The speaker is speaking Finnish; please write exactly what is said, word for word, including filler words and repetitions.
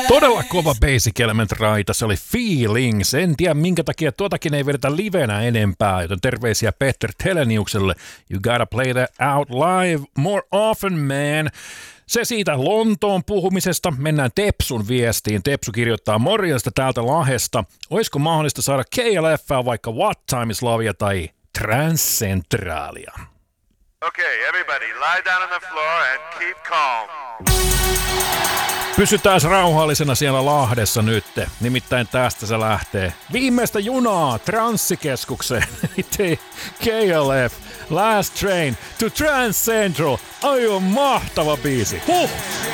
Todella kova Basic Element raita, se oli Feelings. En tiedä minkä takia tuotakin ei vedetä livenä enempää, joten terveisiä Peter Teleniukselle. You gotta play that out live more often, man. Se siitä Lontoon puhumisesta. Mennään Tepsun viestiin. Tepsu kirjoittaa morjesta täältä Lahesta. Olisiko mahdollista saada K L F:ää vaikka What Time Is Lovea tai Transcentralia? Okay, everybody, lie down on the floor and keep calm. Pysytään rauhallisena siellä Lahdessa nyt. Nimittäin tästä se lähtee. Viimeistä junaa Transsikeskukseen. K L F, Last Train to Trans Central. Aivan mahtava biisi. Huh!